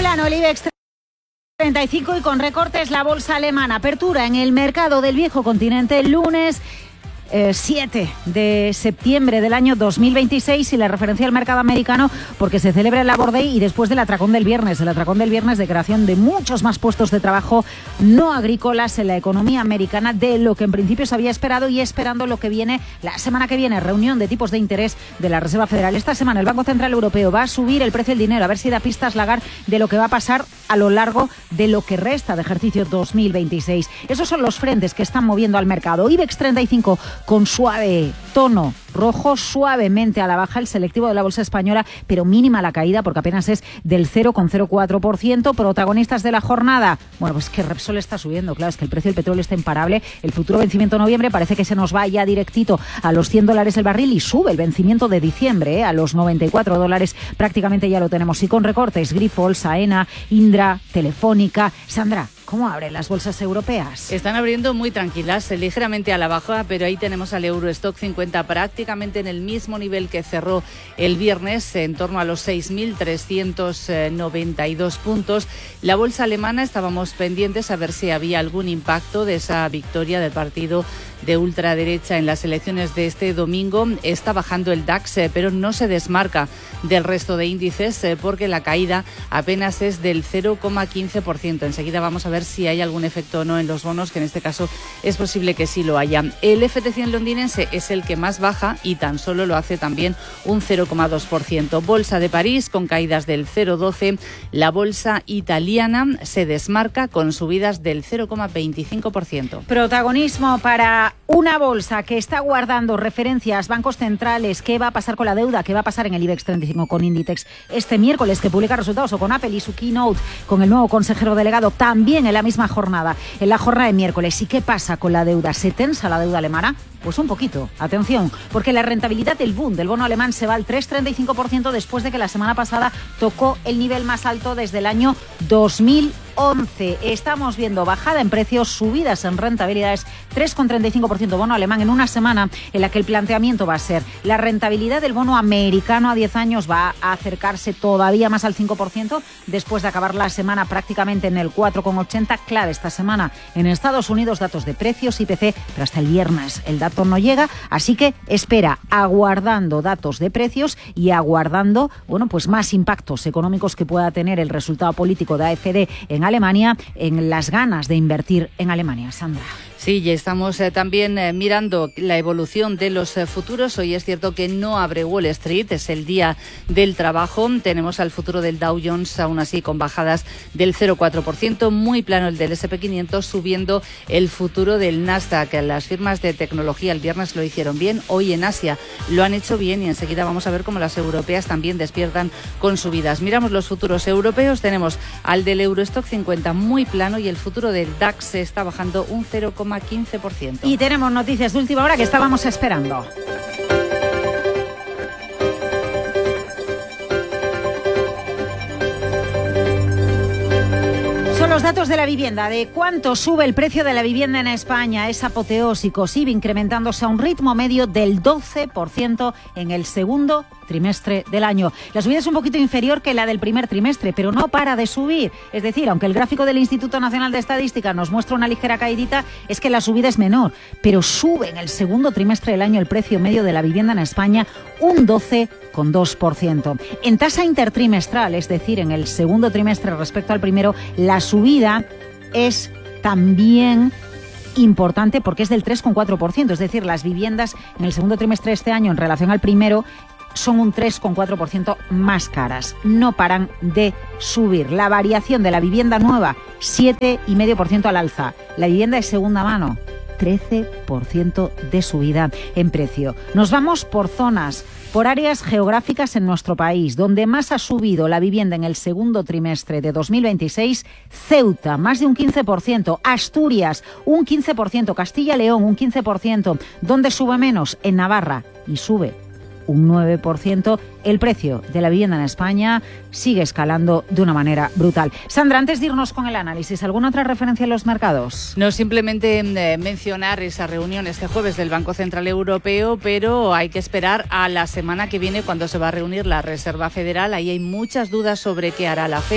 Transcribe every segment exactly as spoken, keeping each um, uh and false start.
plano el IBEX treinta y cinco y con recortes la bolsa alemana. Apertura en el mercado del viejo continente el lunes Eh, siete de septiembre del año dos mil veintiséis y la referencia al mercado americano porque se celebra el Labor Day y después del atracón del viernes, el atracón del viernes de creación de muchos más puestos de trabajo no agrícolas en la economía americana de lo que en principio se había esperado y esperando lo que viene la semana que viene, reunión de tipos de interés de la Reserva Federal. Esta semana el Banco Central Europeo va a subir el precio del dinero, a ver si da pistas Lagarde de lo que va a pasar a lo largo de lo que resta de ejercicio dos mil veintiséis. Esos son los frentes que están moviendo al mercado. IBEX treinta y cinco con suave tono rojo, suavemente a la baja el selectivo de la bolsa española, pero mínima la caída porque apenas es del cero coma cero cuatro por ciento. Protagonistas de la jornada, bueno, pues que Repsol está subiendo, claro, es que el precio del petróleo está imparable, el futuro vencimiento de noviembre parece que se nos va ya directito a los cien dólares el barril y sube el vencimiento de diciembre, ¿eh? A los noventa y cuatro dólares prácticamente ya lo tenemos y con recortes, Grifols, Aena, Indra, Telefónica. Sandra, ¿cómo abren las bolsas europeas? Están abriendo muy tranquilas, ligeramente a la baja, pero ahí tenemos al Eurostock cincuenta prácticamente en el mismo nivel que cerró el viernes, en torno a los seis mil trescientos noventa y dos puntos. La bolsa alemana estábamos pendientes a ver si había algún impacto de esa victoria del partido de ultraderecha en las elecciones de este domingo. Está bajando el DAX, eh, pero no se desmarca del resto de índices eh, porque la caída apenas es del cero coma quince por ciento. Enseguida vamos a ver si hay algún efecto o no en los bonos, que en este caso es posible que sí lo haya. El F T cien londinense es el que más baja y tan solo lo hace también un cero coma dos por ciento. Bolsa de París con caídas del cero coma doce. La bolsa italiana se desmarca con subidas del cero coma veinticinco por ciento. Protagonismo para una bolsa que está guardando referencias, bancos centrales, qué va a pasar con la deuda, qué va a pasar en el IBEX treinta y cinco con Inditex este miércoles, que publica resultados, o con Apple y su keynote, con el nuevo consejero delegado, también en la misma jornada, en la jornada de miércoles. ¿Y qué pasa con la deuda? ¿Se tensa la deuda alemana? Pues un poquito, atención, porque la rentabilidad del boom del bono alemán se va al tres coma treinta y cinco por ciento después de que la semana pasada tocó el nivel más alto desde el año dos mil once. Estamos viendo bajada en precios, subidas en rentabilidades, tres coma treinta y cinco por ciento bono alemán en una semana en la que el planteamiento va a ser la rentabilidad del bono americano a diez años va a acercarse todavía más al cinco por ciento después de acabar la semana prácticamente en el cuatro coma ochenta. Clave esta semana en Estados Unidos, datos de precios, I P C, pero hasta el viernes el dato no llega, así que espera, aguardando datos de precios y aguardando, bueno, pues más impactos económicos que pueda tener el resultado político de A F D en Alemania, en las ganas de invertir en Alemania. Sandra. Sí, y estamos eh, también eh, mirando la evolución de los eh, futuros. Hoy es cierto que no abre Wall Street, es el día del trabajo. Tenemos al futuro del Dow Jones aún así con bajadas del cero coma cuatro por ciento, muy plano el del ese and pe quinientos, subiendo el futuro del Nasdaq. Las firmas de tecnología el viernes lo hicieron bien, hoy en Asia lo han hecho bien y enseguida vamos a ver cómo las europeas también despiertan con subidas. Miramos los futuros europeos, tenemos al del Eurostock cincuenta muy plano y el futuro del DAX está bajando un cero coma quince por ciento. Y tenemos noticias de última hora que estábamos esperando. Son los datos de la vivienda, de cuánto sube el precio de la vivienda en España. Es apoteósico, sigue incrementándose a un ritmo medio del doce por ciento en el segundo trimestre del año. La subida es un poquito inferior que la del primer trimestre, pero no para de subir. Es decir, aunque el gráfico del Instituto Nacional de Estadística nos muestra una ligera caidita, es que la subida es menor, pero sube en el segundo trimestre del año el precio medio de la vivienda en España un doce coma dos por ciento. En tasa intertrimestral, es decir, en el segundo trimestre respecto al primero, la subida es también importante porque es del tres coma cuatro por ciento, es decir, las viviendas en el segundo trimestre de este año en relación al primero son un tres coma cuatro por ciento más caras. No paran de subir. La variación de la vivienda nueva, siete coma cinco por ciento al alza. La vivienda de segunda mano, trece por ciento de subida en precio. Nos vamos por zonas, por áreas geográficas en nuestro país. Donde más ha subido la vivienda en el segundo trimestre de dos mil veintiséis, Ceuta, más de un quince por ciento. Asturias, un quince por ciento. Castilla y León, un quince por ciento. ¿Dónde sube menos? En Navarra. Y sube un nueve por ciento. El precio de la vivienda en España sigue escalando de una manera brutal. Sandra, antes de irnos con el análisis, ¿alguna otra referencia en los mercados? No, simplemente eh, mencionar esa reunión este jueves del Banco Central Europeo, pero hay que esperar a la semana que viene cuando se va a reunir la Reserva Federal. Ahí hay muchas dudas sobre qué hará la Fed.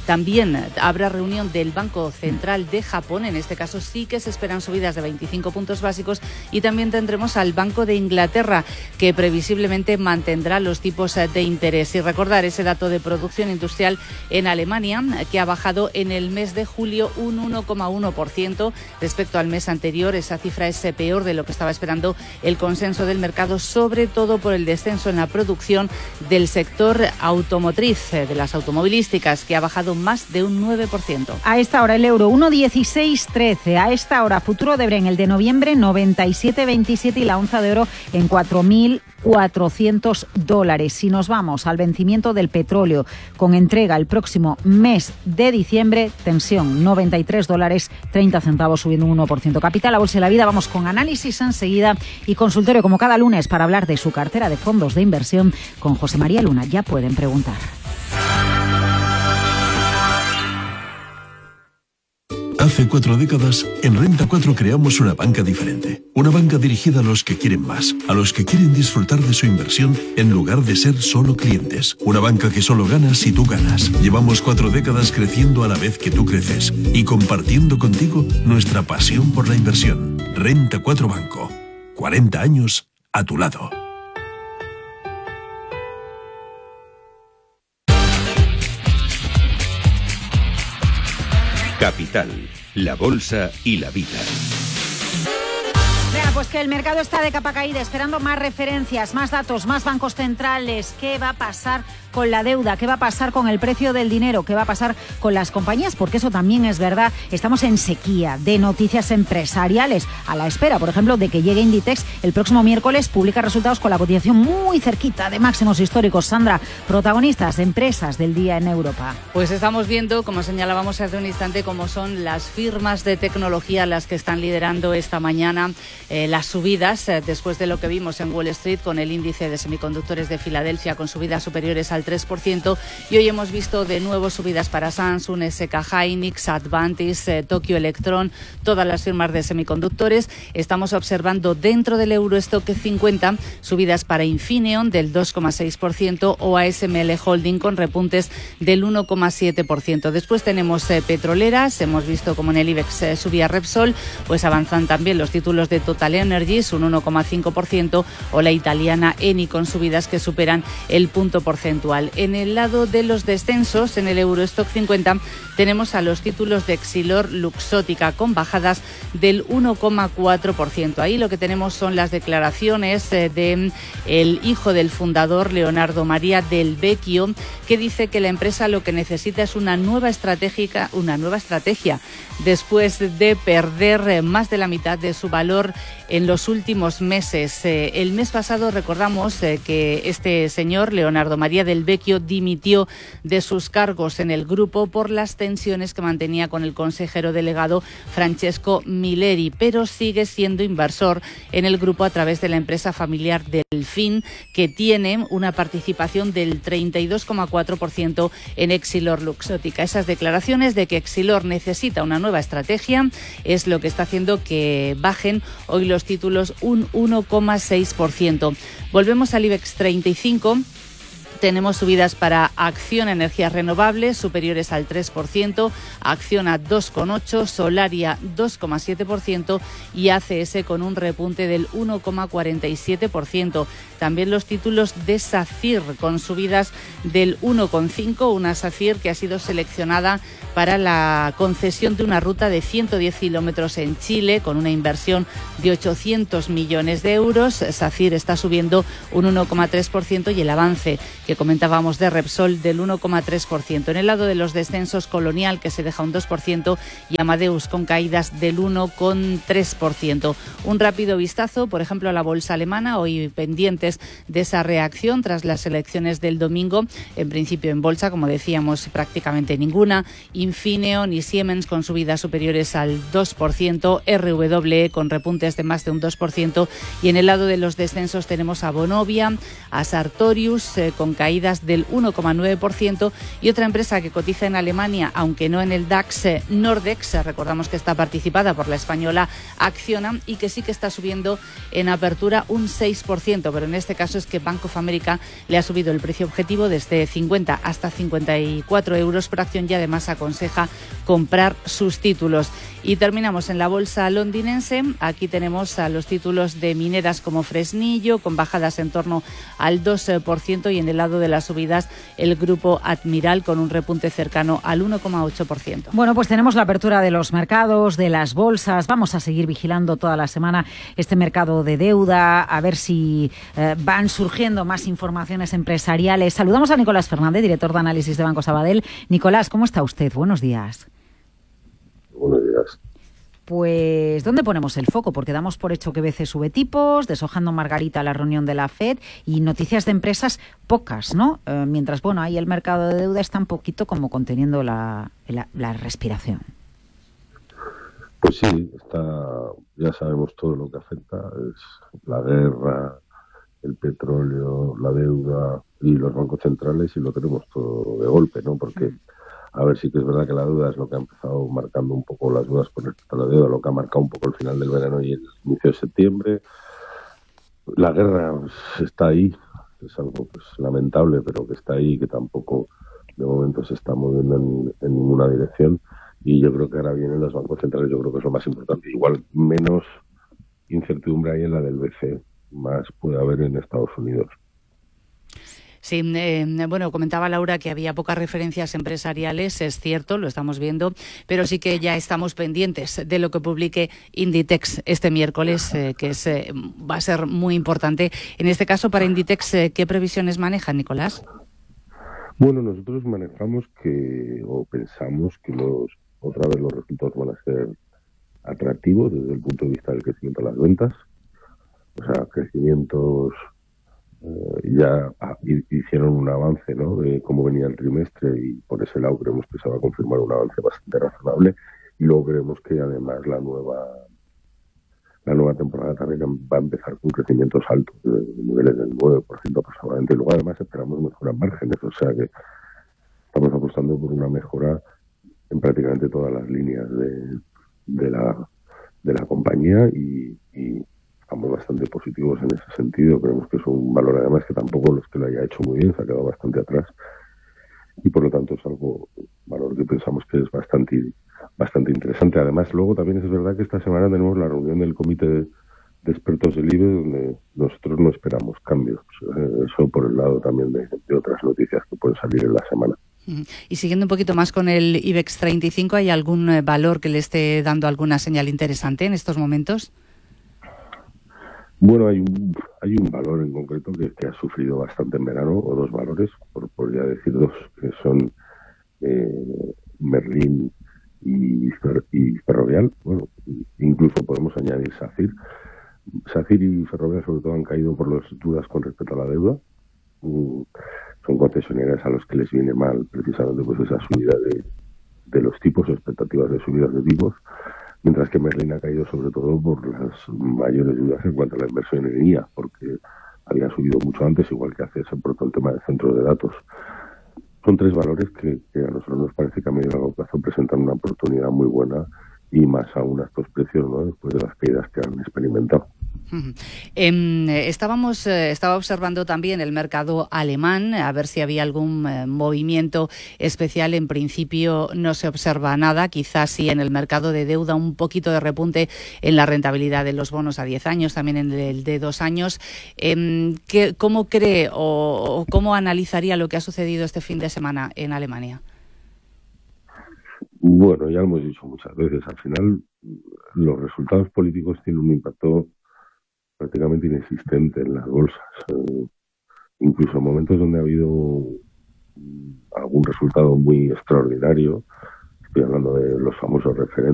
También habrá reunión del Banco Central de Japón, en este caso sí que se esperan subidas de veinticinco puntos básicos, y también tendremos al Banco de Inglaterra, que previsiblemente mantendrá los tipos de interés. Y recordar ese dato de producción industrial en Alemania, que ha bajado en el mes de julio un uno coma uno por ciento respecto al mes anterior. Esa cifra es peor de lo que estaba esperando el consenso del mercado, sobre todo por el descenso en la producción del sector automotriz, de las automovilísticas, que ha bajado más de un nueve por ciento. A esta hora el euro uno dieciséis trece. A esta hora futuro de Bren, el de noviembre, noventa y siete veintisiete, y la onza de oro en cuatro mil cuatrocientos dólares. Si nos vamos al vencimiento del petróleo con entrega el próximo mes de diciembre, tensión noventa y tres dólares treinta centavos, subiendo un uno por ciento. Capital, la bolsa y la vida. Vamos con análisis enseguida y consultorio como cada lunes para hablar de su cartera de fondos de inversión con José María Luna. Ya pueden preguntar. Hace cuatro décadas, en Renta cuatro creamos una banca diferente. Una banca dirigida a los que quieren más, a los que quieren disfrutar de su inversión en lugar de ser solo clientes. Una banca que solo gana si tú ganas. Llevamos cuatro décadas creciendo a la vez que tú creces y compartiendo contigo nuestra pasión por la inversión. Renta cuatro Banco. cuarenta años a tu lado. Capital, la bolsa y la vida. Venga, pues que el mercado está de capa caída, esperando más referencias, más datos, más bancos centrales. ¿Qué va a pasar con la deuda? ¿Qué va a pasar con el precio del dinero? ¿Qué va a pasar con las compañías? Porque eso también es verdad. Estamos en sequía de noticias empresariales, a la espera, por ejemplo, de que llegue Inditex el próximo miércoles. Publica resultados con la cotización muy cerquita de máximos históricos. Sandra, protagonistas de empresas del día en Europa. Pues estamos viendo, como señalábamos hace un instante, cómo son las firmas de tecnología las que están liderando esta mañana eh, las subidas, eh, después de lo que vimos en Wall Street con el índice de semiconductores de Filadelfia con subidas superiores al tres por ciento, y hoy hemos visto de nuevo subidas para Samsung, S K Hynix, Advantage, eh, Tokyo Electron, todas las firmas de semiconductores. Estamos observando dentro del Eurostock cincuenta subidas para Infineon del dos coma seis por ciento o A S M L Holding con repuntes del uno coma siete por ciento. Después tenemos eh, petroleras, hemos visto como en el IBEX eh, subía Repsol, pues avanzan también los títulos de Total Energies, un uno coma cinco por ciento, o la italiana Eni con subidas que superan el punto porcentual. En el lado de los descensos, en el Eurostock cincuenta, tenemos a los títulos de Exilor Luxótica con bajadas del uno coma cuatro por ciento. Ahí lo que tenemos son las declaraciones eh, de el hijo del fundador, Leonardo María Del Vecchio, que dice que la empresa lo que necesita es una nueva estratégica, una nueva estrategia después de perder eh, más de la mitad de su valor en los últimos meses. Eh, el mes pasado recordamos eh, que este señor, Leonardo María Del Vecchio, dimitió de sus cargos en el grupo por las tensiones que mantenía con el consejero delegado Francesco Milleri, pero sigue siendo inversor en el grupo a través de la empresa familiar Delfin, que tiene una participación del treinta y dos coma cuatro por ciento en Exilor Luxótica. Esas declaraciones de que Exilor necesita una nueva estrategia es lo que está haciendo que bajen hoy los títulos un uno coma seis por ciento. Volvemos al IBEX treinta y cinco. Tenemos subidas para Acción Energías Renovables superiores al tres por ciento, Acciona dos coma ocho por ciento, Solaria dos coma siete por ciento y A C S con un repunte del uno coma cuarenta y siete por ciento. También los títulos de SACIR con subidas del uno coma cinco por ciento, una SACIR que ha sido seleccionada para la concesión de una ruta de ciento diez kilómetros en Chile con una inversión de ochocientos millones de euros. SACIR está subiendo un uno coma tres por ciento y el avance que comentábamos de Repsol del uno coma tres por ciento. En el lado de los descensos, Colonial, que se deja un dos por ciento, y Amadeus con caídas del uno coma tres por ciento. Un rápido vistazo, por ejemplo, a la bolsa alemana, hoy pendientes de esa reacción tras las elecciones del domingo. En principio en bolsa, como decíamos, prácticamente ninguna. Infineon y Siemens con subidas superiores al dos por ciento, R W E con repuntes de más de un dos por ciento, y en el lado de los descensos tenemos a Vonovia, a Sartorius eh, con con caídas del uno coma nueve por ciento, y otra empresa que cotiza en Alemania, aunque no en el DAX, Nordex, recordamos que está participada por la española Acciona y que sí que está subiendo en apertura un seis por ciento, pero en este caso es que Bank of America le ha subido el precio objetivo desde cincuenta hasta cincuenta y cuatro euros por acción y además aconseja comprar sus títulos. Y terminamos en la bolsa londinense. Aquí tenemos a los títulos de mineras como Fresnillo, con bajadas en torno al dos por ciento, y en el lado de las subidas el grupo Admiral con un repunte cercano al uno coma ocho por ciento. Bueno, pues tenemos la apertura de los mercados, de las bolsas. Vamos a seguir vigilando toda la semana este mercado de deuda, a ver si eh, van surgiendo más informaciones empresariales. Saludamos a Nicolás Fernández, director de análisis de Banco Sabadell. Nicolás, ¿cómo está usted? Buenos días. Buenos días. Pues, ¿dónde ponemos el foco? Porque damos por hecho que B C E sube tipos, deshojando Margarita la reunión de la FED y noticias de empresas pocas, ¿no? Eh, mientras, bueno, ahí el mercado de deuda está un poquito como conteniendo la, la, la respiración. Pues sí, está, ya sabemos todo lo que afecta, es la guerra, el petróleo, la deuda y los bancos centrales, y lo tenemos todo de golpe, ¿no? Porque a ver, sí que es verdad que la deuda es lo que ha empezado marcando un poco las dudas con respecto a la deuda, lo que ha marcado un poco el final del verano y el inicio de septiembre. La guerra pues, está ahí, es algo pues lamentable, pero que está ahí, que tampoco de momento se está moviendo en, en ninguna dirección. Y yo creo que ahora vienen los bancos centrales, yo creo que es lo más importante. Igual menos incertidumbre hay en la del B C E, más puede haber en Estados Unidos. Sí, eh, bueno, comentaba Laura que había pocas referencias empresariales, es cierto, lo estamos viendo, pero sí que ya estamos pendientes de lo que publique Inditex este miércoles, eh, que es, eh, va a ser muy importante. En este caso, para Inditex, eh, ¿qué previsiones manejan, Nicolás? Bueno, nosotros manejamos que, o pensamos que los otra vez los resultados van a ser atractivos desde el punto de vista del crecimiento de las ventas, o sea, crecimientos... Uh, ya ah, hicieron un avance, ¿no?, de cómo venía el trimestre, y por ese lado creemos que se va a confirmar un avance bastante razonable, y luego creemos que además la nueva la nueva temporada también va a empezar con crecimientos altos, de niveles del nueve por ciento aproximadamente, y luego además esperamos mejorar márgenes, o sea que estamos apostando por una mejora en prácticamente todas las líneas de, de la de la compañía, y, y estamos bastante positivos en ese sentido. Creemos que es un valor además que tampoco los que lo haya hecho muy bien, se ha quedado bastante atrás, y por lo tanto es algo, valor que pensamos que es bastante bastante interesante. Además, luego también es verdad que esta semana tenemos la reunión del comité de, de expertos del I B E, donde nosotros no esperamos cambios, eso por el lado también de, de otras noticias que pueden salir en la semana. Y siguiendo un poquito más con el IBEX treinta y cinco, ¿hay algún valor que le esté dando alguna señal interesante en estos momentos? Bueno, hay un hay un valor en concreto que, que ha sufrido bastante en verano, o dos valores, por podría decir dos, que son eh, Merlin y, Fer, y Ferrovial. Bueno, incluso podemos añadir SACIR. SACIR y Ferrovial sobre todo han caído por las dudas con respecto a la deuda. Mm, son concesionarias a los que les viene mal precisamente pues esa subida de, de los tipos, expectativas de subidas de tipos. Mientras que Merlin ha caído sobre todo por las mayores dudas en cuanto a la inversión en I A, porque había subido mucho antes, igual que hace ese por todo el tema del centro de datos. Son tres valores que, que a nosotros nos parece que a medio y largo plazo presentan una oportunidad muy buena, y más aún a estos precios, ¿no?, después de las caídas que han experimentado. Eh, estábamos, eh, estaba observando también el mercado alemán, a ver si había algún eh, movimiento especial. En principio no se observa nada, quizás sí en el mercado de deuda un poquito de repunte en la rentabilidad de los bonos a diez años, también en el de dos años. Eh, ¿qué, ¿Cómo cree o, o cómo analizaría lo que ha sucedido este fin de semana en Alemania? Bueno, ya lo hemos dicho muchas veces, al final los resultados políticos tienen un impacto prácticamente inexistente en las bolsas. Eh, incluso en momentos donde ha habido algún resultado muy extraordinario, estoy hablando de los famosos referendos